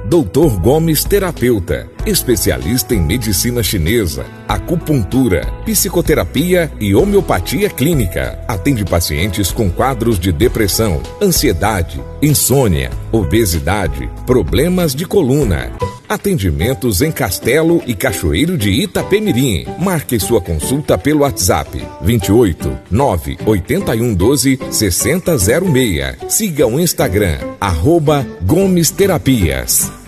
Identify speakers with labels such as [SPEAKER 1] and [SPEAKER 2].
[SPEAKER 1] Dr. Gomes Terapeuta, especialista em medicina chinesa, acupuntura, psicoterapia e homeopatia clínica. Atende pacientes com quadros de depressão, ansiedade, insônia, obesidade, problemas de coluna. Atendimentos em Castelo e Cachoeiro de Itapemirim. Marque sua consulta pelo WhatsApp 28 981 12 6006. Siga o Instagram @Gomes Terapias.